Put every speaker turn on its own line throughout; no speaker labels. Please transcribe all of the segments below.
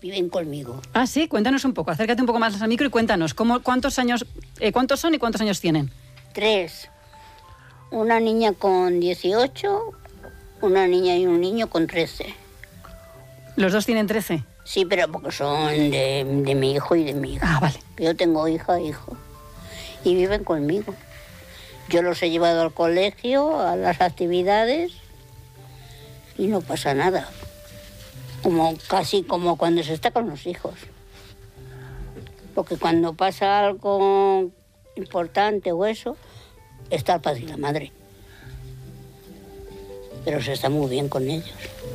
viven conmigo.
Ah, sí, cuéntanos un poco, acércate un poco más al micro y cuéntanos, ¿cuántos son y cuántos años tienen?
3. Una niña con 18, una niña y un niño con 13.
¿Los dos tienen 13?
Sí, pero porque son de mi hijo y de mi hija.
Ah, vale.
Yo tengo hija e hijo. Y viven conmigo. Yo los he llevado al colegio, a las actividades, y no pasa nada. Casi como cuando se está con los hijos. Porque cuando pasa algo importante o eso, está el padre y la madre. Pero se está muy bien con ellos.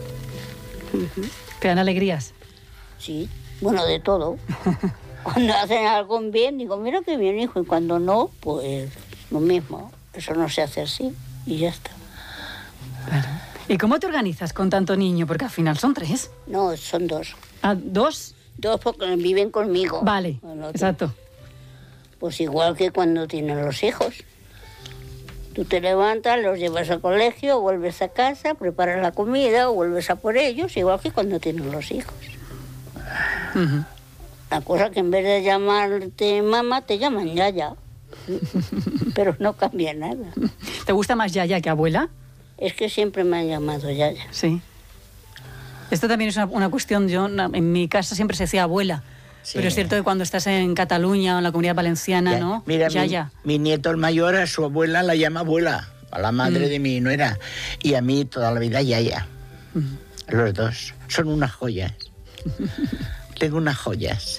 ¿Te dan alegrías?
Sí, bueno, de todo. Cuando hacen algo bien, digo, mira qué bien, hijo. Y cuando no, pues lo mismo. Eso no se hace así y ya está.
Claro. ¿Y cómo te organizas con tanto niño? Porque al final son 3.
No, son 2.
¿Ah, 2?
2 porque viven conmigo.
Vale, exacto.
Pues igual que cuando tienen los hijos. Tú te levantas, los llevas al colegio, vuelves a casa, preparas la comida, vuelves a por ellos, igual que cuando tienen los hijos.
Uh-huh.
La cosa que en vez de llamarte mamá, te llaman yaya. Pero no cambia nada.
¿Te gusta más yaya que abuela?
Es que siempre me han llamado yaya.
Sí. Esto también es una cuestión, en mi casa siempre se decía abuela. Sí. Pero es cierto que cuando estás en Cataluña o en la Comunidad Valenciana, ya, ¿no?
Mira, mi nieto el mayor, a su abuela la llama abuela, a la madre de mi nuera, y a mí toda la vida yaya. Los dos. Son unas joyas. Tengo unas joyas.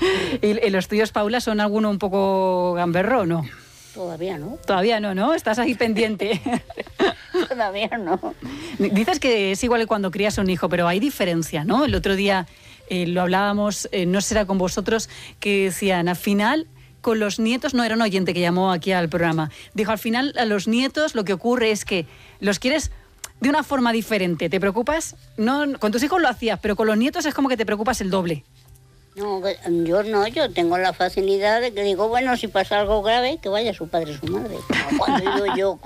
¿Y los tuyos, Paula, son alguno un poco gamberro o no?
Todavía no.
Todavía no, ¿no? Estás ahí pendiente.
Todavía no.
Dices que es igual que cuando crías un hijo, pero hay diferencia, ¿no? El otro día lo hablábamos, no sé si era con vosotros, que decían, al final, con los nietos, no era un oyente que llamó aquí al programa, dijo, al final, a los nietos lo que ocurre es que los quieres de una forma diferente. ¿Te preocupas? No, con tus hijos lo hacías, pero con los nietos es como que te preocupas el doble.
No, yo tengo la facilidad de que digo, bueno, si pasa algo grave, que vaya su padre y su madre. Como cuando he ido yo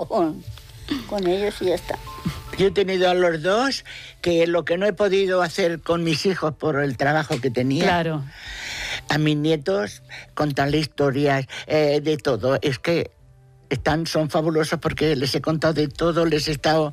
con ellos y ya está.
Yo he tenido a los dos, que lo que no he podido hacer con mis hijos por el trabajo que tenía. Claro. A mis nietos, contarle historias de todo. Es que son fabulosos porque les he contado de todo, les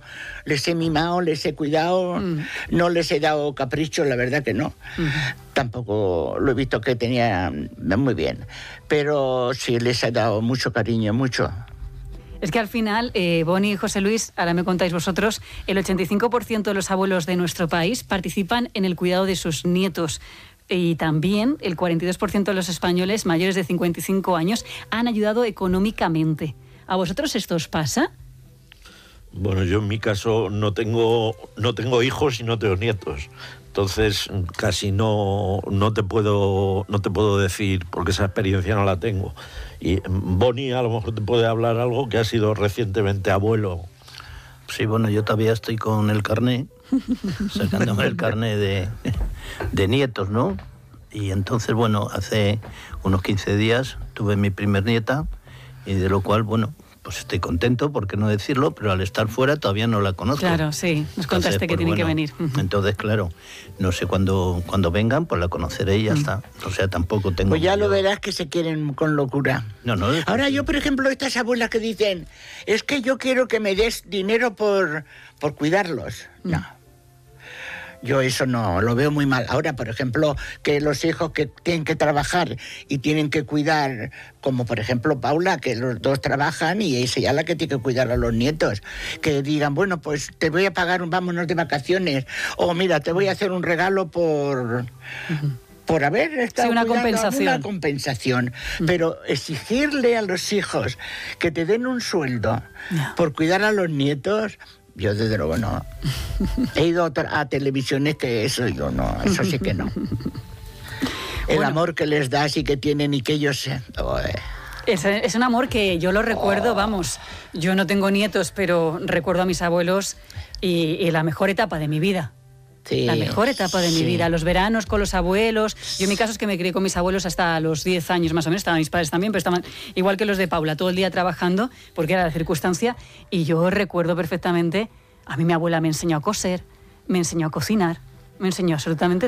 he mimado, les he cuidado, no les he dado capricho, la verdad que no. Tampoco lo he visto que tenía muy bien, pero sí les he dado mucho cariño, mucho.
Es que al final, Boni y José Luis, ahora me contáis vosotros, el 85% de los abuelos de nuestro país participan en el cuidado de sus nietos. Y también el 42% de los españoles mayores de 55 años han ayudado económicamente. ¿A vosotros esto os pasa?
Bueno, yo en mi caso no tengo hijos y no tengo nietos. Entonces casi no te puedo decir, porque esa experiencia no la tengo. Y Boni a lo mejor te puede hablar algo que ha sido recientemente abuelo.
Sí, bueno, yo todavía estoy con el carné, sacándome el carné de nietos, ¿no? Y entonces, bueno, hace unos 15 días tuve mi primer nieta, y de lo cual, bueno, pues estoy contento, por qué no decirlo, pero al estar fuera todavía no la conozco.
Claro, sí, nos contaste que tienen que venir.
Entonces, claro, no sé cuándo vengan, pues la conoceré y ya está. O sea, tampoco tengo...
Pues ya lo verás que se quieren con locura.
No.
Ahora yo, por ejemplo, estas abuelas que dicen, es que yo quiero que me des dinero por cuidarlos. No. Yo eso no, lo veo muy mal. Ahora, por ejemplo, que los hijos que tienen que trabajar y tienen que cuidar, como por ejemplo Paula, que los dos trabajan y es ella la que tiene que cuidar a los nietos. Que digan, bueno, pues te voy a pagar, vámonos de vacaciones, o mira, te voy a hacer un regalo por haber estado
una
compensación. Pero exigirle a los hijos que te den un sueldo por cuidar a los nietos... Yo desde luego no. He ido a televisiones que eso yo no, eso sí que no. El amor que les das y que tienen y que ellos sean...
Es un amor que yo lo recuerdo, vamos, yo no tengo nietos, pero recuerdo a mis abuelos y la mejor etapa de mi vida. Sí, la mejor etapa de mi vida, los veranos con los abuelos. Yo en mi caso es que me crié con mis abuelos hasta los 10 años más o menos, estaban mis padres también, pero estaban igual que los de Paula, todo el día trabajando, porque era la circunstancia, y yo recuerdo perfectamente, a mí mi abuela me enseñó a coser, me enseñó a cocinar, me enseñó absolutamente